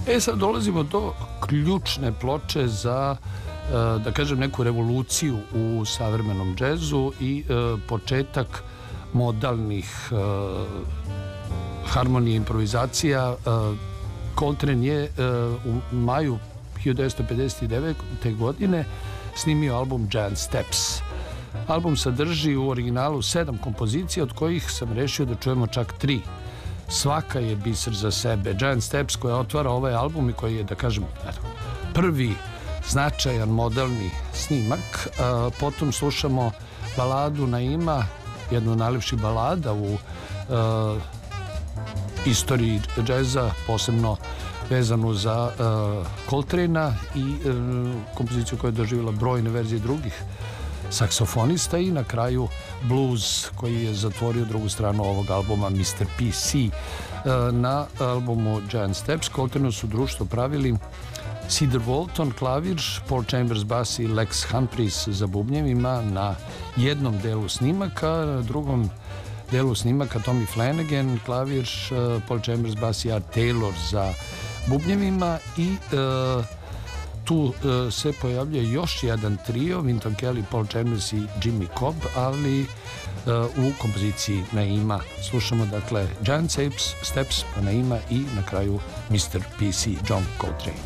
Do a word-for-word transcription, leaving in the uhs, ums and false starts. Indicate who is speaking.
Speaker 1: E sad dolazimo do ključne ploče za, da kažem, neku revoluciju u savremenom džezu i početak modalnih harmonije, improvizacija. Coltrane je u maju hiljadu devetsto pedeset devete. godine snimio album Giant Steps. Album sadrži u originalu sedam kompozicija, od kojih sam rešio da čujemo čak tri. Svaka je biser za sebe. Giant Steps, koja otvara ovaj album i koji je, da kažem, prvi značajan modelni snimak. Potom slušamo baladu Naima, jednu od najlepših balada u istoriji džeza, posebno vezanu za Coltrane-a i kompoziciju koja je doživjela brojne verzije drugih saksofonista, i na kraju blues koji je zatvorio drugu stranu ovog albuma, mister P C. Na albumu Giant Steps Coltrane su društvo pravili Cedar Walton klavir, Paul Chambers bas i Lex Humphries za bubnjevima na jednom delu snimaka, na drugom delu snimaka Tommy Flanagan klavir, Paul Chambers bas i Art Taylor za bubnjevima, i uh, tu uh, se pojavljuje još jedan trio, Wynton Kelly, Paul Chambers i Jimmy Cobb, ali uh, u kompoziciji Naima. Slušamo dakle Giant Steps, Steps pa Naima i na kraju mister P C John Coltrane.